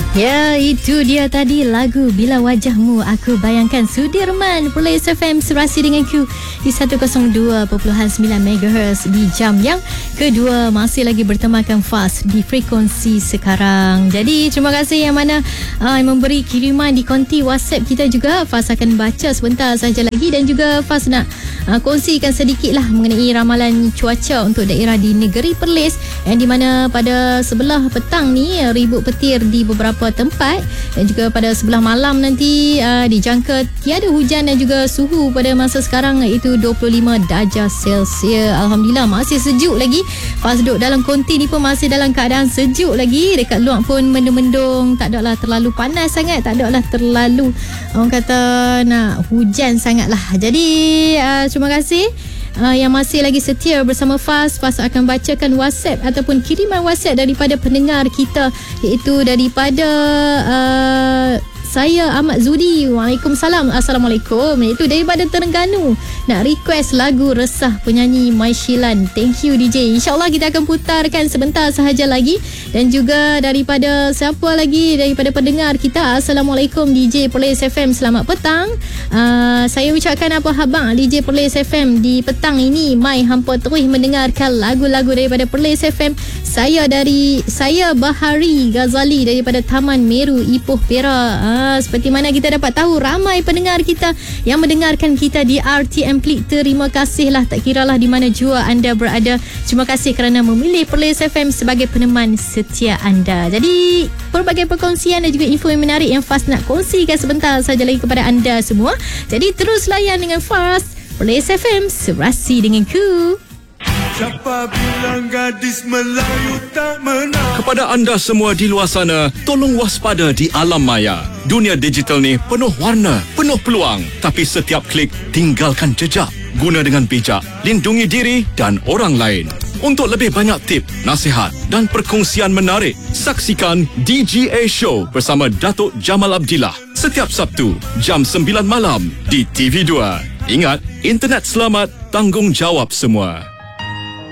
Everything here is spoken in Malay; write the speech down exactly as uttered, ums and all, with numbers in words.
Ya, itu dia tadi lagu Bila Wajahmu Aku Bayangkan Sudirman Perlis F M serasi dengan Q di seratus dua perpuluhan sembilan megahertz di jam yang kedua, masih lagi bertemakan Fas di frekuensi sekarang. Jadi terima kasih yang mana uh, memberi kiriman di konti WhatsApp kita juga. Fas akan baca sebentar saja lagi dan juga Fas nak uh, kongsikan sedikit lah mengenai ramalan cuaca untuk daerah di negeri Perlis, yang di mana pada sebelah petang ni ribut petir di beberapa tempat, dan juga pada sebelah malam nanti uh, dijangka tiada hujan dan juga suhu pada masa sekarang iaitu dua puluh lima darjah Celsius. Alhamdulillah masih sejuk lagi. Pas duduk dalam konti ni pun masih dalam keadaan sejuk lagi. Dekat luar pun mendung-mendung, tak adalah terlalu panas sangat, tak adalah terlalu orang kata nak hujan sangat lah. Jadi uh, terima kasih Uh, yang masih lagi setia bersama Fas. Fas akan bacakan WhatsApp ataupun kiriman WhatsApp daripada pendengar kita, iaitu daripada uh, saya Ahmad Zudi. Waalaikumsalam. Assalamualaikum. Itu daripada Terengganu, nak request lagu Resah penyanyi Maishilan. Thank you D J. InsyaAllah kita akan putarkan sebentar sahaja lagi. Dan juga daripada siapa lagi, daripada pendengar kita, Assalamualaikum D J Perlis F M, selamat petang. uh, Saya ucapkan apa khabar D J Perlis F M di petang ini. Mai hampa terus mendengarkan lagu-lagu daripada Perlis F M. Saya dari Saya Bahari Ghazali daripada Taman Meru, Ipoh, Perak. uh, Seperti mana kita dapat tahu, ramai pendengar kita yang mendengarkan kita di R T M Klik. Terima kasihlah, tak kiralah di mana jua anda berada. Terima kasih kerana memilih Perlis F M sebagai peneman setia anda. Jadi pelbagai perkongsian dan juga info yang menarik yang Fas nak kongsikan sebentar saja lagi kepada anda semua. Jadi terus layan dengan Fas, Perlis F M serasi dengan ku. Siapa bilang gadis Melayu tak menang? Kepada anda semua di luar sana, tolong waspada di alam maya. Dunia digital ni penuh warna, penuh peluang. Tapi setiap klik, tinggalkan jejak. Guna dengan bijak, lindungi diri dan orang lain. Untuk lebih banyak tip, nasihat dan perkongsian menarik, saksikan D G A Show bersama Datuk Jamal Abdillah setiap Sabtu jam sembilan malam di T V dua. Ingat, internet selamat, tanggungjawab semua.